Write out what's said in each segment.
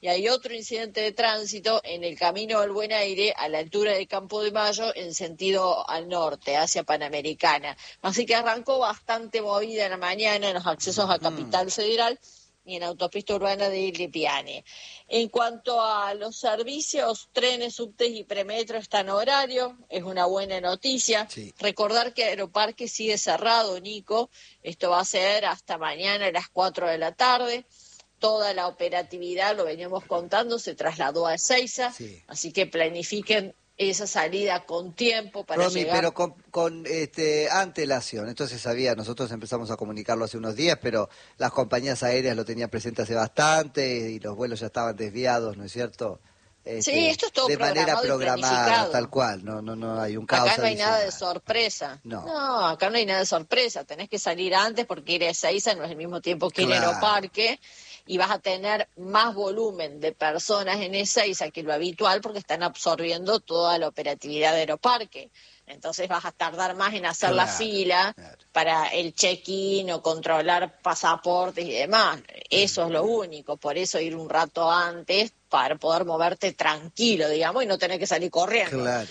y hay otro incidente de tránsito en el Camino del Buen Aire, a la altura de Campo de Mayo, en sentido al norte, hacia Panamericana. Así que arrancó bastante movida en la mañana en los accesos a Capital Federal y en autopista urbana de Lipiane. En cuanto a los servicios, trenes, subtes y premetro están en horario, es una buena noticia. Sí. Recordar que Aeroparque sigue cerrado, Nico, esto va a ser hasta mañana a las 4 de la tarde. Toda la operatividad, lo veníamos contando, se trasladó a Ezeiza, sí. Así que planifiquen esa salida con tiempo para Romy, llegar. pero con antelación. Esto se sabía, nosotros empezamos a comunicarlo hace unos días, pero las compañías aéreas lo tenían presente hace bastante y los vuelos ya estaban desviados, ¿no es cierto? Sí, esto es todo de manera programada, tal cual, no hay un caos. Acá no hay nada de sorpresa. No, acá no hay nada de sorpresa. Tenés que salir antes porque ir a Ezeiza no es el mismo tiempo que ir a Aeroparque. Y vas a tener más volumen de personas en Ezeiza que lo habitual porque están absorbiendo toda la operatividad de Aeroparque. Entonces vas a tardar más en hacer la fila para el check-in o controlar pasaportes y demás. Eso es lo único, por eso ir un rato antes para poder moverte tranquilo, digamos, y no tener que salir corriendo. Claro.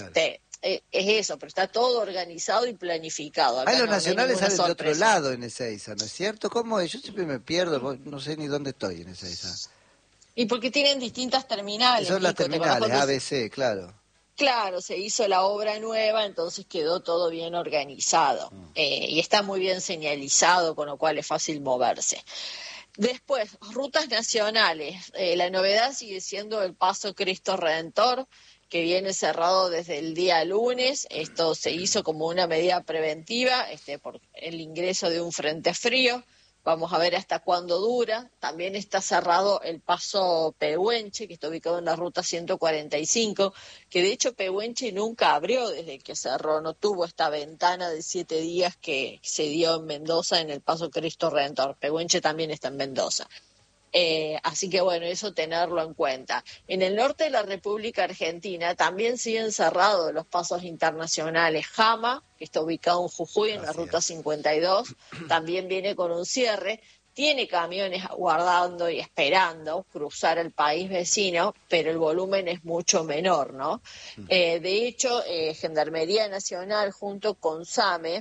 Es eso, pero está todo organizado y planificado. Acá los nacionales salen de otro lado en Ezeiza, ¿no es cierto? ¿Cómo es? Yo siempre me pierdo, no sé ni dónde estoy en Ezeiza. Y porque tienen distintas terminales. Son las terminales, ABC, claro. Claro, se hizo la obra nueva, entonces quedó todo bien organizado y está muy bien señalizado, con lo cual es fácil moverse. Después, rutas nacionales. La novedad sigue siendo el Paso Cristo Redentor, que viene cerrado desde el día lunes. Esto se hizo como una medida preventiva por el ingreso de un frente frío. Vamos a ver hasta cuándo dura. También está cerrado el paso Pehuenche, que está ubicado en la ruta 145, que de hecho Pehuenche nunca abrió desde que cerró, no tuvo esta ventana de 7 días que se dio en Mendoza en el paso Cristo Redentor. Pehuenche también está en Mendoza. Así que bueno, eso tenerlo en cuenta. En el norte de la República Argentina también siguen cerrados los pasos internacionales. Jama, que está ubicado en Jujuy, en la ruta 52, también viene con un cierre. Tiene camiones aguardando y esperando cruzar el país vecino, pero el volumen es mucho menor, ¿no? De hecho, Gendarmería Nacional junto con SAME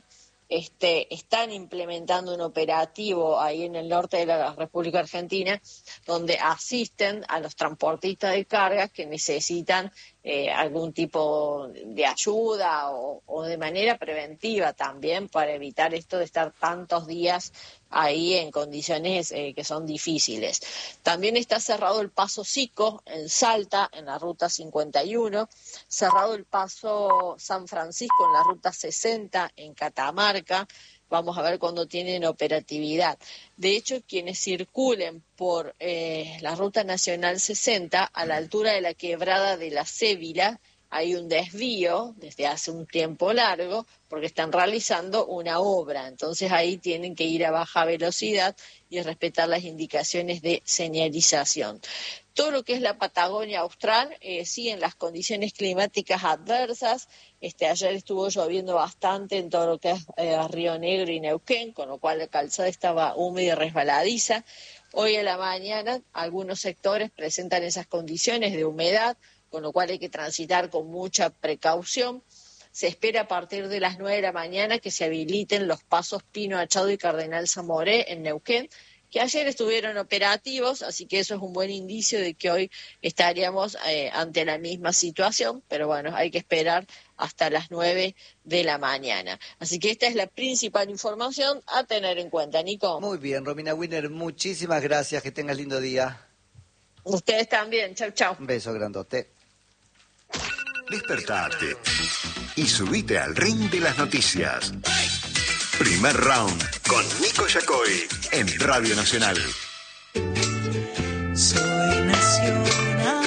están implementando un operativo ahí en el norte de la República Argentina donde asisten a los transportistas de cargas que necesitan algún tipo de ayuda o de manera preventiva también para evitar esto de estar tantos días ahí en condiciones que son difíciles. También está cerrado el paso Sico en Salta, en la ruta 51, cerrado el paso San Francisco en la ruta 60 en Catamarca. Vamos a ver cuándo tienen operatividad. De hecho, quienes circulen por la Ruta Nacional 60, a la altura de la quebrada de la Cévila, hay un desvío desde hace un tiempo largo porque están realizando una obra. Entonces ahí tienen que ir a baja velocidad y respetar las indicaciones de señalización. Todo lo que es la Patagonia Austral sigue en las condiciones climáticas adversas. Ayer estuvo lloviendo bastante en todo lo que es Río Negro y Neuquén, con lo cual la calzada estaba húmeda y resbaladiza. Hoy a la mañana algunos sectores presentan esas condiciones de humedad, con lo cual hay que transitar con mucha precaución. Se espera a partir de las 9 de la mañana que se habiliten los pasos Pino Achado y Cardenal Zamoré en Neuquén, que ayer estuvieron operativos, así que eso es un buen indicio de que hoy estaríamos ante la misma situación, pero bueno, hay que esperar hasta las 9 de la mañana. Así que esta es la principal información a tener en cuenta, Nico. Muy bien, Romina Winner, muchísimas gracias, que tengas lindo día. Ustedes también, chau, chau. Un beso grandote. Despertate y subite al ring de las noticias. Primer round con Nico Yacoy en Radio Nacional. Soy nacional.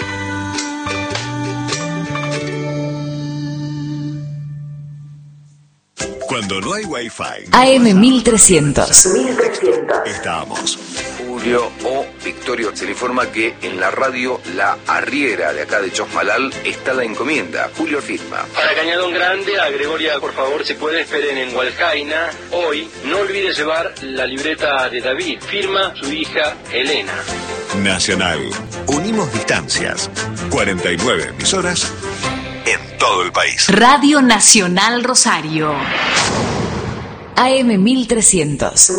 Cuando no hay Wi-Fi. AM 1300. Estamos. Julio o Victorio, se le informa que en la radio La Arriera de acá de Chosmalal está la encomienda. Julio firma. Para Cañadón Grande, a Gregoria, por favor, se puede esperen en Hualcaina. Hoy, no olvide llevar la libreta de David. Firma su hija Elena. Nacional. Unimos distancias. 49 emisoras en todo el país. Radio Nacional Rosario. AM 1300.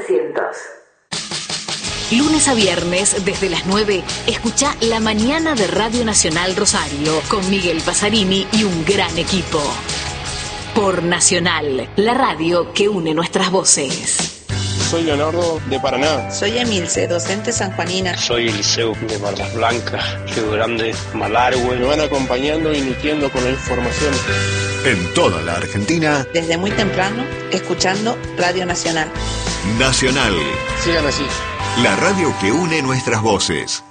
Lunes a viernes, desde las 9, escucha La Mañana de Radio Nacional Rosario con Miguel Pasarini y un gran equipo. Por Nacional, la radio que une nuestras voces. Soy Leonardo de Paraná. Soy Emilce, docente sanjuanina. Soy Eliseo de Mardas Blancas, Río Grande, Malargüe. Me van acompañando y nutriendo con la información. En toda la Argentina. Desde muy temprano, escuchando Radio Nacional. Nacional. Sigan así. La radio que une nuestras voces.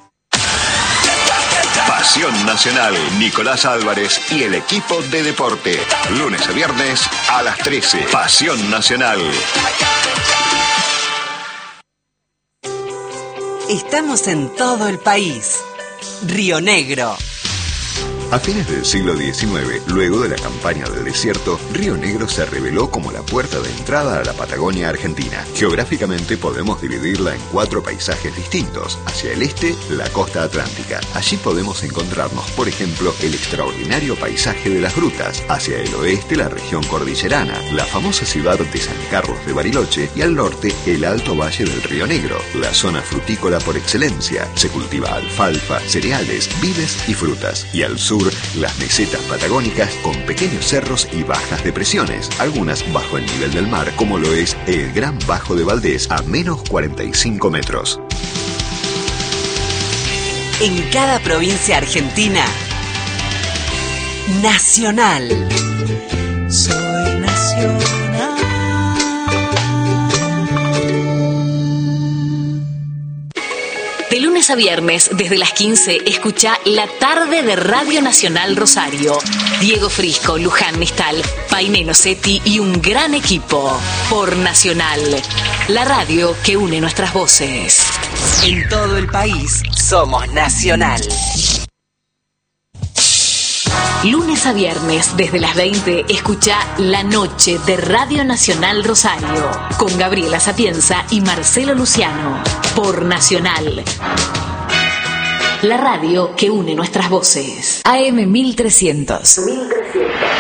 Pasión Nacional, Nicolás Álvarez y el equipo de deporte. Lunes a viernes a las 13. Pasión Nacional. Estamos en todo el país. Río Negro. A fines del siglo XIX, luego de la campaña del desierto, Río Negro se reveló como la puerta de entrada a la Patagonia Argentina. Geográficamente podemos dividirla en 4 paisajes distintos. Hacia el este, la costa atlántica. Allí podemos encontrarnos, por ejemplo, el extraordinario paisaje de las grutas. Hacia el oeste, la región cordillerana, la famosa ciudad de San Carlos de Bariloche, y al norte, el alto valle del Río Negro, la zona frutícola por excelencia. Se cultiva alfalfa, cereales, vides y frutas. Y al sur, las mesetas patagónicas con pequeños cerros y bajas depresiones, algunas bajo el nivel del mar, como lo es el Gran Bajo de Valdés, a menos 45 metros. En cada provincia argentina, Nacional. Soy nacional. De lunes a viernes, desde las 15, escucha La Tarde de Radio Nacional Rosario. Diego Frisco, Luján Mistal, Painé Nocetti y un gran equipo. Por Nacional, la radio que une nuestras voces. En todo el país, somos Nacional. Lunes a viernes, desde las 20, escucha La Noche de Radio Nacional Rosario, con Gabriela Sapienza y Marcelo Luciano, por Nacional. La radio que une nuestras voces. AM 1300.